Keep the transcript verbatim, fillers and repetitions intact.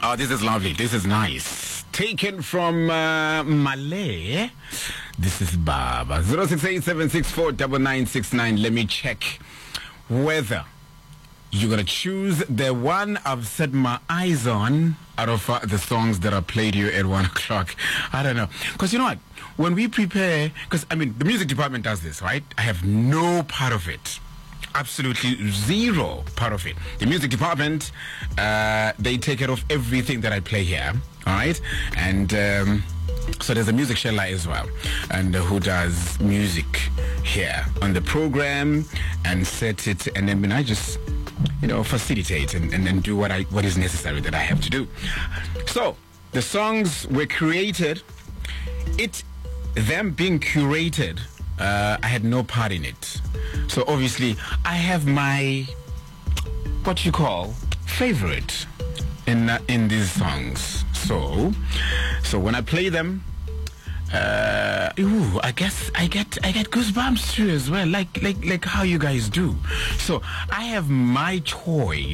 Oh, this is lovely. This is nice. Taken from uh, Malay. This is Baba. zero six eight seven six four nine nine six nine. Let me check whether you're going to choose the one I've set my eyes on out of uh, the songs that I played you at one o'clock. I don't know. Because you know what? When we prepare, because I mean, the music department does this, right? I have no part of it. Absolutely zero part of it. The music department, uh, they take care of everything that I play here. All right? And um, so there's a music sheller as well, and uh, who does music here on the program and set it, and then when I just, you know, facilitate and, and, and do what I what is necessary that I have to do. So the songs were created. It them being curated, uh, I had no part in it. So obviously I have my what you call favorite in uh, in these songs. So so when I play them, uh, ooh, I guess I get I get goosebumps too as well, like like like how you guys do. So I have my choice.